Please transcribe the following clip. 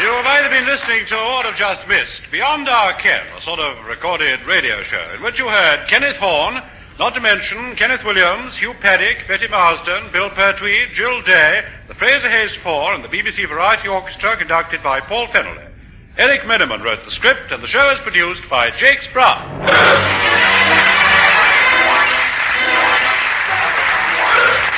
You have either been listening to or have just missed Beyond Our Ken, a sort of recorded radio show in which you heard Kenneth Horne, not to mention Kenneth Williams, Hugh Paddick, Betty Marsden, Bill Pertwee, Jill Day, the Fraser Hayes Four, and the BBC Variety Orchestra conducted by Paul Fennelly. Eric Meneman wrote the script, and the show is produced by Jakes Brown.